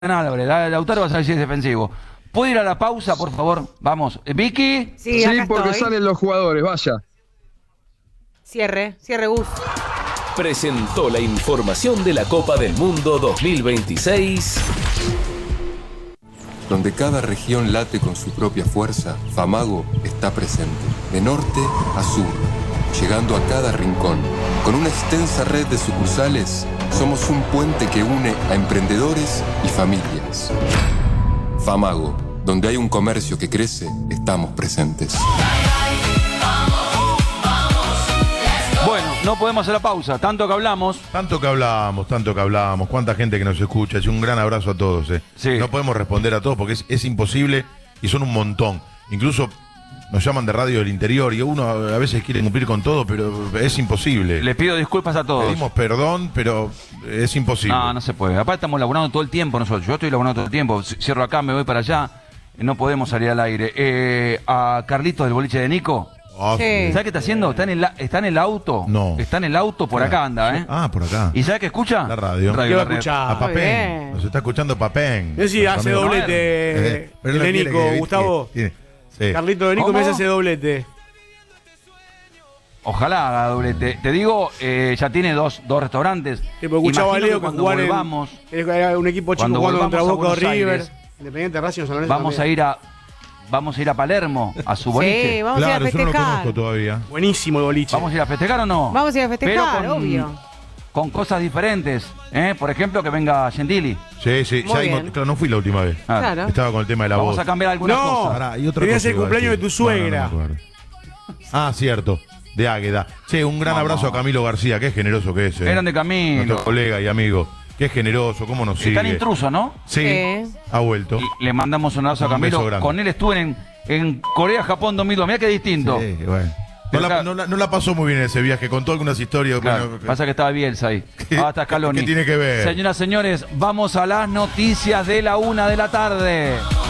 Álvarez, Lautaro vas a ver si es defensivo. ¿Puedo ir a la pausa, por favor? Vamos. ¿Vicky? Sí, porque estoy. salen los jugadores, vaya. Cierre Gus. Presentó la información de la Copa del Mundo 2026. Donde cada región late con su propia fuerza, Famago está presente, de norte a sur, llegando a cada rincón. Con una extensa red de sucursales, somos un puente que une a emprendedores y familias. Famago, donde hay un comercio que crece, estamos presentes. Bueno, no podemos hacer la pausa, tanto que hablamos. Tanto que hablamos, cuánta gente que nos escucha, un gran abrazo a todos. Sí. No podemos responder a todos porque es imposible y son un montón. Incluso nos llaman de radio del interior y uno a veces quiere cumplir con todo, pero es imposible. Les pido disculpas a todos. Pedimos perdón, pero es imposible. No se puede. Aparte estamos laburando todo el tiempo nosotros. Yo estoy laburando todo el tiempo. Cierro acá, me voy para allá. No podemos salir al aire. A Carlitos del boliche de Nico. Ah, sí. ¿Sabes qué está haciendo? Está en el auto. No. Está en el auto, por acá anda, ¿eh? Ah, por acá. ¿Y sabe qué escucha? La radio. Radio ¿Qué va a La Red. escuchar? A Papén. bien. Nos está escuchando Papén. No sé si hace Nuestro amigo. doblete Pero él de quiere Nico, que- Gustavo. Sí. Carlito de Nico ¿Cómo? me hace doblete. Ojalá haga doblete. Te digo, ya tiene dos restaurantes. Tipo, escuchaba a Imagino Leo que que cuando jugaban volvamos, era un equipo chico cuando jugando contra volvamos a Boca o Buenos River. Aires, Independiente Racing o San Lorenzo vamos a también. ir a Palermo, a su boliche. Sí, vamos a ir a Claro, yo no lo festejar. conozco todavía. Buenísimo el boliche. ¿Vamos a ir a festejar o no? Vamos a ir a festejar, Pero obvio. con cosas diferentes. Por ejemplo, que venga Gentili. Sí. Muy bien. Claro, no fui la última vez. Ah, Claro. Estaba con el tema de la Vamos voz. a cambiar algunas No. cosas. Pará, y otra Tenías cosa el iba a cumpleaños decir. de tu suegra. No me acuerdo. Cierto. De Águeda. Che, un gran abrazo a Camilo García, qué generoso que es. Grande Camilo. Nuestro colega y amigo. Qué generoso, cómo nos sigue. Está en intruso, ¿no? Sí, Sí. ha vuelto. Y le mandamos un abrazo a Un beso Camilo. grande. Con él estuve en Corea, Japón 2002. Mirá qué distinto. Sí, bueno. Pero acá- No la pasó muy bien ese viaje, contó algunas historias. Claro, bueno, pasa que estaba Bielsa ahí. Hasta Scaloni. ¿Qué tiene que ver? Señoras, señores, vamos a las noticias de la 1 de la tarde.